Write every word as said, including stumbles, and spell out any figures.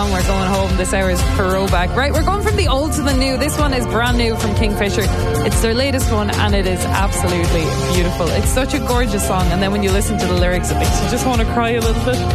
song. We're going home. This hour is throwback. Right, we're going from the old to the new. This one is brand new from Kingfisher. It's their latest one and it is absolutely beautiful. It's such a gorgeous song, and then when you listen to the lyrics, it makes you just want to cry a little bit.